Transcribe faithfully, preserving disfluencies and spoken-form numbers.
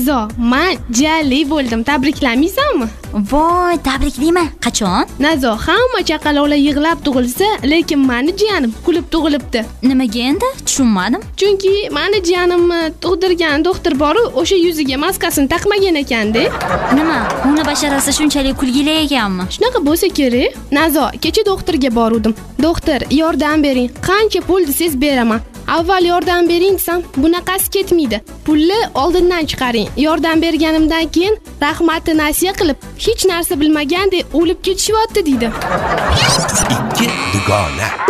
Nazo, men jiyali bo'ldim. Tabriklamaysanmi? Voy, tabriklayman. Qachon? Nazo, hamma chaqaloqlar yig'lab tug'ilsa, lekin meni jiyanim kulib tug'ilibdi. Nimaga endi? Tushunmadim. Chunki meni jiyanimni tug'dirgan doktor boru o'sha yuziga maskasini taqmagan ekanda. Nima? Uni basharasi shunchalik kulgili ekanmi? Shunaqa bo'lsa kerak. Nazo, kecha doktorga bordim. Doktor, yordam bering. Qancha pul desiz beraman. Avval yordam bering desam, bunaqasi ketmaydi. Pulni oldindan chiqaring. Yordam berganimdan keyin rahmatni nasiya qilib, hech narsa bilmagandek o'lib ketishyapti deydi. ikki dugona